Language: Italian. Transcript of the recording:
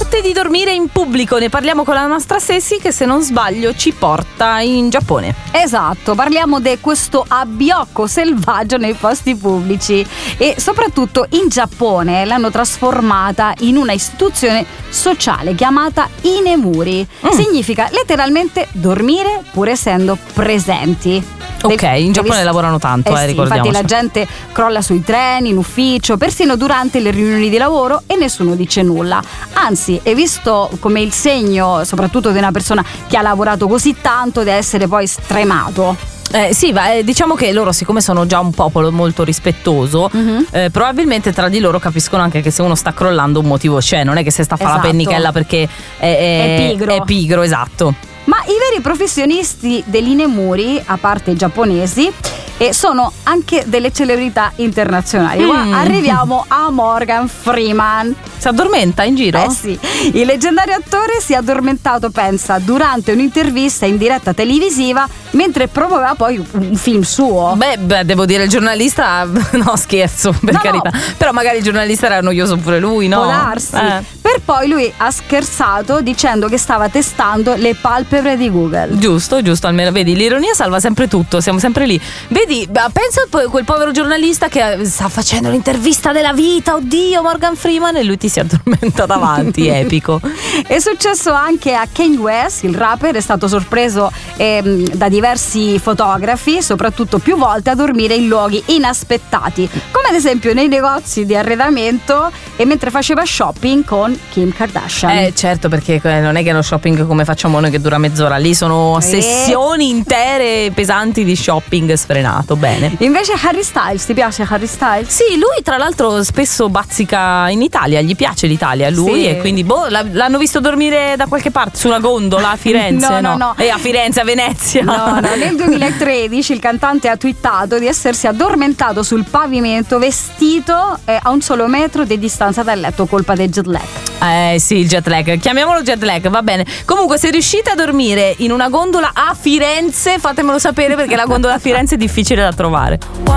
L'arte di dormire in pubblico, ne parliamo con la nostra Ceci che se non sbaglio ci porta in Giappone. Esatto, parliamo di questo abbiocco selvaggio nei posti pubblici e soprattutto in Giappone l'hanno trasformata in una istituzione sociale chiamata inemuri. Significa letteralmente dormire pur essendo presenti. Ok, in Giappone lavorano tanto, sì, ricordiamoci. Infatti la gente crolla sui treni, in ufficio, persino durante le riunioni di lavoro e nessuno dice nulla. Anzi, è visto come il segno, soprattutto di una persona che ha lavorato così tanto, di essere poi stremato. Sì, diciamo che loro, siccome sono già un popolo molto rispettoso, probabilmente tra di loro capiscono anche che se uno sta crollando un motivo c'è, non è che se sta a fare la pennichella perché è pigro. È pigro, esatto. Ma i veri professionisti dell'inemuri, a parte i giapponesi, sono anche delle celebrità internazionali. Arriviamo a Morgan Freeman. Si addormenta in giro? Sì, il leggendario attore si è addormentato, pensa, durante un'intervista in diretta televisiva mentre promuoveva poi un film suo. Beh, devo dire, il giornalista, no scherzo, per carità, però magari il giornalista era noioso pure lui, no? Può darsi. Per poi lui ha scherzato dicendo che stava testando le palpebre di Google. Giusto, almeno vedi, l'ironia salva sempre tutto, siamo sempre lì. Vedi, pensa a quel povero giornalista che sta facendo l'intervista della vita, oddio, Morgan Freeman, e lui ti si addormenta davanti, epico. È successo anche a Kanye West, il rapper, è stato sorpreso da diversi fotografi, soprattutto più volte a dormire in luoghi inaspettati, come ad esempio nei negozi di arredamento e mentre faceva shopping con Kim Kardashian. Certo, perché non è che lo shopping come facciamo noi che dura mezz'ora, lì sono sessioni intere pesanti di shopping sfrenato, bene. Invece Harry Styles, ti piace Harry Styles? Sì, lui tra l'altro spesso bazzica in Italia, gli piace l'Italia a lui, e quindi l'hanno visto dormire da qualche parte su una gondola a Firenze, no. A Firenze, a Venezia. No, nel 2013 il cantante ha twittato di essersi addormentato sul pavimento vestito a un solo metro di distanza dal letto, colpa del jet lag. Sì, il jet lag, chiamiamolo jet lag, va bene. Comunque, se riuscite a dormire in una gondola a Firenze, fatemelo sapere, perché la gondola a Firenze è difficile da trovare.